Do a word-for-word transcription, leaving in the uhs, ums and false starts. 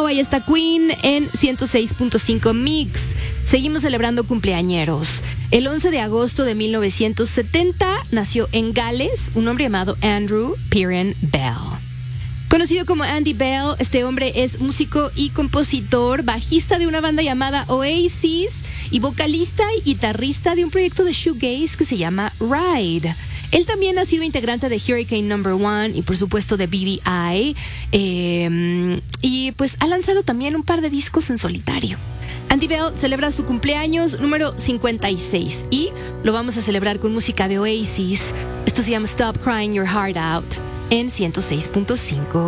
ahí está Queen en ciento seis punto cinco Mix. Seguimos celebrando cumpleañeros. El once de agosto de mil novecientos setenta nació en Gales un hombre llamado Andrew Piran Bell. Conocido como Andy Bell, este hombre es músico y compositor, bajista de una banda llamada Oasis y vocalista y guitarrista de un proyecto de shoegaze que se llama Ride. Él también ha sido integrante de Hurricane Number One y por supuesto de B D I, eh, y pues ha lanzado también un par de discos en solitario. Andy Bell celebra su cumpleaños número cincuenta y seis y lo vamos a celebrar con música de Oasis. Esto se llama Stop Crying Your Heart Out en ciento seis punto cinco.